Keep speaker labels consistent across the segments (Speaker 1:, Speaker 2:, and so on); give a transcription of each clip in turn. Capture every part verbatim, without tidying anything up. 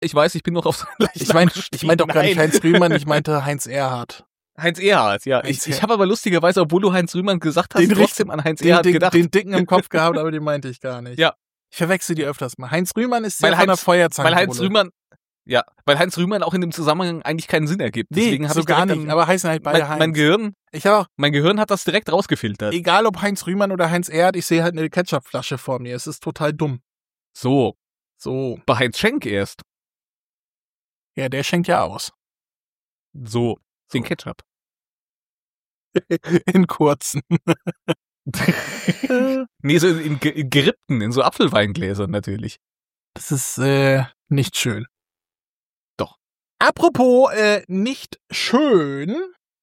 Speaker 1: ich weiß, ich bin noch auf seinen Leichen
Speaker 2: Ich meine ich mein doch gar nicht
Speaker 1: Nein.
Speaker 2: Heinz Rühmann, ich meinte Heinz Erhardt.
Speaker 1: Heinz Erhardt, ja.
Speaker 2: Heinz
Speaker 1: Ich, ich habe aber lustigerweise, obwohl du Heinz Rühmann gesagt hast,
Speaker 2: Den
Speaker 1: trotzdem an Heinz
Speaker 2: Den,
Speaker 1: Erhardt
Speaker 2: den,
Speaker 1: gedacht.
Speaker 2: den Dicken im Kopf gehabt, aber den meinte ich gar nicht.
Speaker 1: Ja.
Speaker 2: Ich verwechsel die öfters mal. Heinz Rühmann ist der
Speaker 1: Weil
Speaker 2: von der
Speaker 1: Heinz-
Speaker 2: Feuerzange.
Speaker 1: Weil Heinz Rühmann, ja, weil Heinz Rühmann auch in dem Zusammenhang eigentlich keinen Sinn ergibt.
Speaker 2: Nee,
Speaker 1: Deswegen habe
Speaker 2: so
Speaker 1: ich
Speaker 2: gar
Speaker 1: direkt
Speaker 2: nicht,
Speaker 1: dann-
Speaker 2: aber heißen halt beide
Speaker 1: mein,
Speaker 2: Heinz.
Speaker 1: mein Gehirn,
Speaker 2: Ich habe auch,
Speaker 1: mein Gehirn hat das direkt rausgefiltert.
Speaker 2: egal ob Heinz Rühmann oder Heinz Erhardt, ich sehe halt eine Ketchupflasche vor mir. Es ist total dumm.
Speaker 1: So,
Speaker 2: So.
Speaker 1: bei Heinz Schenk erst.
Speaker 2: Ja, der schenkt ja aus.
Speaker 1: So, den
Speaker 2: So.
Speaker 1: Ketchup.
Speaker 2: In kurzen.
Speaker 1: Nee, so in, in, ge- in gerippten, in so Apfelweingläsern natürlich.
Speaker 2: Das ist äh, nicht schön.
Speaker 1: Doch.
Speaker 2: Apropos äh, nicht schön.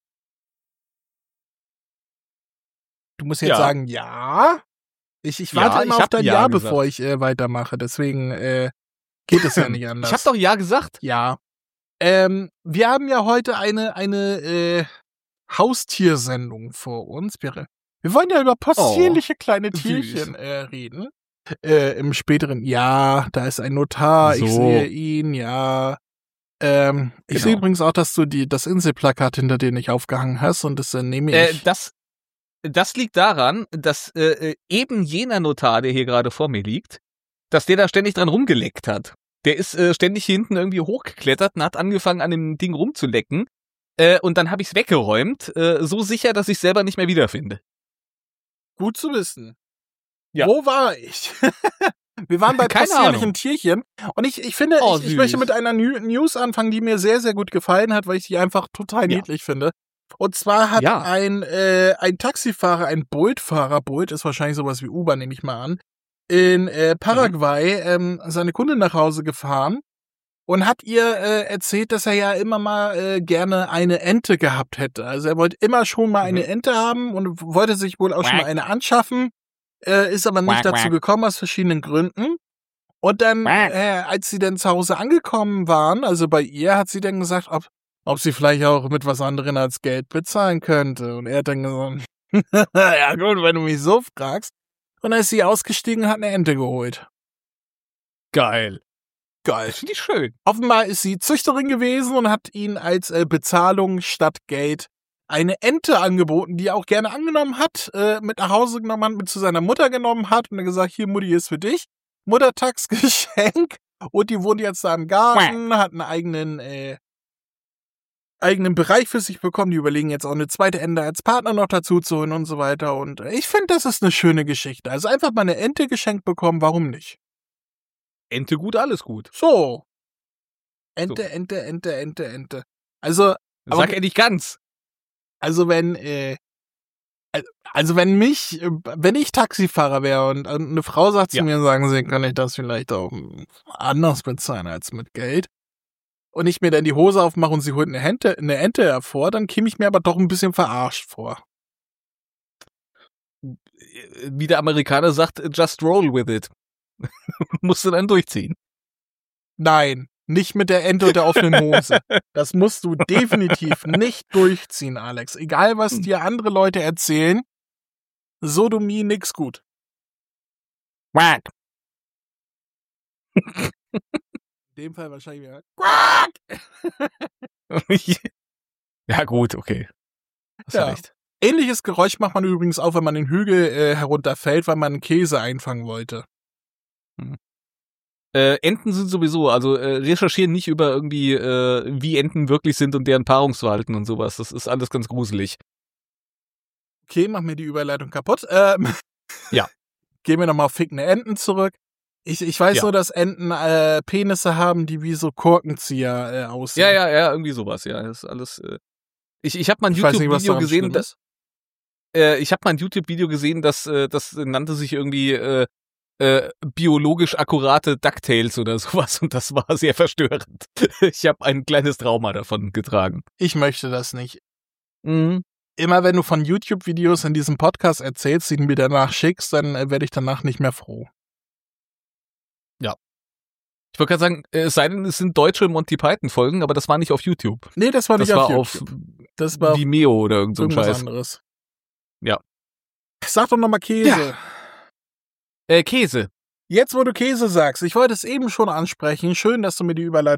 Speaker 2: Du musst jetzt
Speaker 1: Ja.
Speaker 2: sagen, ja. Ich, ich
Speaker 1: Ja,
Speaker 2: warte immer
Speaker 1: ich
Speaker 2: auf
Speaker 1: hab
Speaker 2: dein
Speaker 1: ja
Speaker 2: Ja,
Speaker 1: gesagt.
Speaker 2: bevor ich äh, weitermache. Deswegen äh, geht es ja nicht anders.
Speaker 1: Ich habe doch ja gesagt.
Speaker 2: Ja. Ähm, wir haben ja heute eine, eine äh, Haustiersendung vor uns. Wir, wir wollen ja über possierliche kleine
Speaker 1: süß.
Speaker 2: Tierchen äh, reden. Äh, Im späteren, ja, da ist ein Notar, ich
Speaker 1: So.
Speaker 2: sehe ihn, ja. Ähm, ich
Speaker 1: Genau.
Speaker 2: sehe übrigens auch, dass du die, das Inselplakat hinter dir nicht aufgehangen hast und das äh, nehme
Speaker 1: Äh,
Speaker 2: ich.
Speaker 1: das, das liegt daran, dass äh, äh, eben jener Notar, der hier gerade vor mir liegt, dass der da ständig dran rumgeleckt hat. Der ist äh, ständig hier hinten irgendwie hochgeklettert und hat angefangen, an dem Ding rumzulecken. Äh, und dann habe ich es weggeräumt, äh, so sicher, dass ich selber nicht mehr wiederfinde.
Speaker 2: Gut zu wissen.
Speaker 1: Ja.
Speaker 2: Wo war ich? Wir waren bei
Speaker 1: Keine
Speaker 2: possierlichen
Speaker 1: Ahnung.
Speaker 2: Tierchen und ich, ich finde,
Speaker 1: Oh,
Speaker 2: ich, ich
Speaker 1: süß.
Speaker 2: möchte mit einer New- News anfangen, die mir sehr, sehr gut gefallen hat, weil ich die einfach total
Speaker 1: Ja.
Speaker 2: niedlich finde. Und zwar hat
Speaker 1: Ja.
Speaker 2: ein, äh, ein Taxifahrer, ein Bolt-Fahrer, Bolt ist wahrscheinlich sowas wie Uber, nehme ich mal an, in äh, Paraguay ähm, seine Kundin nach Hause gefahren und hat ihr äh, erzählt, dass er ja immer mal äh, gerne eine Ente gehabt hätte. Also er wollte immer schon mal eine
Speaker 1: Mhm.
Speaker 2: Ente haben und wollte sich wohl auch schon mal
Speaker 1: Quack.
Speaker 2: eine anschaffen, äh, ist aber nicht
Speaker 1: Quack,
Speaker 2: dazu
Speaker 1: quack.
Speaker 2: gekommen aus verschiedenen Gründen. Und dann,
Speaker 1: Quack.
Speaker 2: äh, als sie dann zu Hause angekommen waren, also bei ihr, hat sie dann gesagt, ob, ob sie vielleicht auch mit was anderem als Geld bezahlen könnte. Und er hat dann gesagt, ja gut, wenn du mich so fragst. Und dann ist sie ausgestiegen und hat eine Ente geholt.
Speaker 1: Geil.
Speaker 2: Geil.
Speaker 1: Finde ich schön.
Speaker 2: Offenbar ist sie Züchterin gewesen und hat ihn als äh, Bezahlung statt Geld eine Ente angeboten, die er auch gerne angenommen hat, äh, mit nach Hause genommen hat, mit zu seiner Mutter genommen hat und dann gesagt, hier Mutti ist für dich. Muttertagsgeschenk. Und die wohnt jetzt da im Garten, hat einen eigenen, äh, eigenen Bereich für sich bekommen. Die überlegen jetzt auch eine zweite Ente als Partner noch dazu zu holen und so weiter. Und äh, ich finde, das ist eine schöne Geschichte. Also einfach mal eine Ente geschenkt bekommen, warum nicht?
Speaker 1: Ente gut, alles gut.
Speaker 2: So. Ente,
Speaker 1: So.
Speaker 2: Ente, Ente, Ente, Ente. Also, Aber-
Speaker 1: Sag endlich ganz.
Speaker 2: also wenn, äh, also wenn mich, äh, wenn ich Taxifahrer wäre und eine Frau sagt zu
Speaker 1: Ja.
Speaker 2: mir, sagen sie, kann ich das vielleicht auch anders bezahlen als mit Geld? Und ich mir dann die Hose aufmache und sie holt eine Ente, eine Ente hervor, dann käme ich mir aber doch ein bisschen verarscht vor.
Speaker 1: Wie der Amerikaner sagt, just roll with it. Musst du dann durchziehen.
Speaker 2: Nein, nicht mit der Ente und der offenen Hose. Das musst du definitiv nicht durchziehen, Alex. Egal, was dir andere Leute erzählen, Sodomie nix gut.
Speaker 1: Quack.
Speaker 2: In dem Fall wahrscheinlich wieder Quack!
Speaker 1: Ja gut, okay. Hast
Speaker 2: Ja.
Speaker 1: ja recht.
Speaker 2: Ähnliches Geräusch macht man übrigens auch, wenn man den Hügel äh, herunterfällt, weil man Käse einfangen wollte.
Speaker 1: Äh, Enten sind sowieso, also äh, recherchieren nicht über irgendwie, äh, wie Enten wirklich sind und deren Paarungsverhalten und sowas. Das ist alles ganz gruselig.
Speaker 2: Okay, mach mir die Überleitung kaputt. Ähm,
Speaker 1: Ja.
Speaker 2: Gehen wir nochmal auf fickende Enten zurück. Ich, ich weiß
Speaker 1: Ja.
Speaker 2: nur, dass Enten äh, Penisse haben, die wie so Korkenzieher äh, aussehen.
Speaker 1: Ja, ja, ja, irgendwie sowas, ja. Das ist alles. Äh ich ich habe mal ein
Speaker 2: Ich weiß nicht, was
Speaker 1: YouTube-Video
Speaker 2: daran
Speaker 1: gesehen,
Speaker 2: schlimm
Speaker 1: das,
Speaker 2: ist.
Speaker 1: äh, ich habe mal ein YouTube-Video gesehen, das, äh, das nannte sich irgendwie äh, äh, biologisch akkurate DuckTales oder sowas und das war sehr verstörend. Ich habe ein kleines Trauma davon getragen.
Speaker 2: Ich möchte das nicht.
Speaker 1: Mhm.
Speaker 2: Immer wenn du von YouTube-Videos in diesem Podcast erzählst, die du mir danach schickst, dann äh, werde ich danach nicht mehr froh.
Speaker 1: Ich wollte gerade sagen, äh, es sei denn, es sind deutsche Monty Python-Folgen, aber das war nicht auf YouTube.
Speaker 2: Nee, das war
Speaker 1: Das
Speaker 2: nicht
Speaker 1: war
Speaker 2: auf
Speaker 1: auf
Speaker 2: YouTube. Das war auf
Speaker 1: Vimeo oder irgend so ein
Speaker 2: irgendwas
Speaker 1: Scheiß.
Speaker 2: anderes.
Speaker 1: Ja.
Speaker 2: Sag doch nochmal Käse.
Speaker 1: Äh, Käse.
Speaker 2: Jetzt, wo du Käse sagst, ich wollte es eben schon ansprechen. Schön, dass du mir die Überleitung